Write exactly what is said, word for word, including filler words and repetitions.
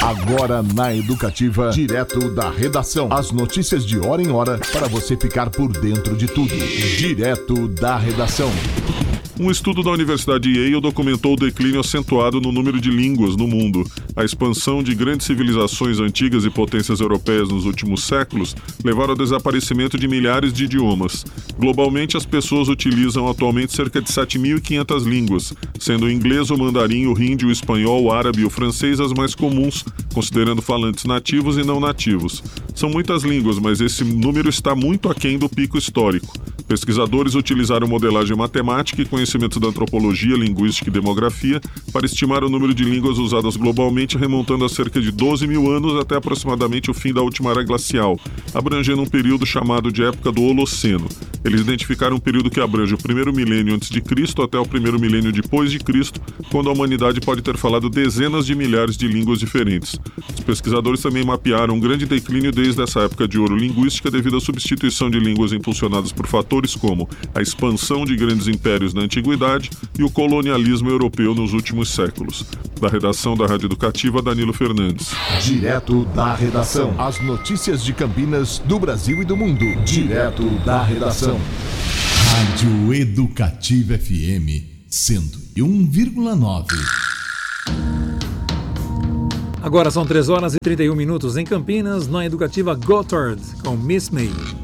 Agora na Educativa, direto da redação. As notícias de hora em hora para você ficar por dentro de tudo. Direto da redação. Um estudo da Universidade Yale documentou o declínio acentuado no número de línguas no mundo. A expansão de grandes civilizações antigas e potências europeias nos últimos séculos levaram ao desaparecimento de milhares de idiomas. Globalmente, as pessoas utilizam atualmente cerca de sete mil e quinhentas línguas, sendo o inglês, o mandarim, o hindi, o espanhol, o árabe e o francês as mais comuns, considerando falantes nativos e não nativos. São muitas línguas, mas esse número está muito aquém do pico histórico. Pesquisadores utilizaram modelagem matemática e conhecimentos da antropologia, linguística e demografia para estimar o número de línguas usadas globalmente, remontando a cerca de doze mil anos até aproximadamente o fim da última era glacial, abrangendo um período chamado de época do Holoceno. Eles identificaram um período que abrange o primeiro milênio antes de Cristo até o primeiro milênio depois de Cristo, quando a humanidade pode ter falado dezenas de milhares de línguas diferentes. Os pesquisadores também mapearam um grande declínio desde essa época de ouro linguística devido à substituição de línguas impulsionadas por fatores como a expansão de grandes impérios na antiguidade e o colonialismo europeu nos últimos séculos. Da redação da Rádio Educativa, Danilo Fernandes. Direto da redação. As notícias de Campinas, do Brasil e do mundo. Direto da redação. Rádio Educativa F M cento e um vírgula nove. Agora são três horas e trinta e um minutos em Campinas, na Educativa Gotthard, com Miss May.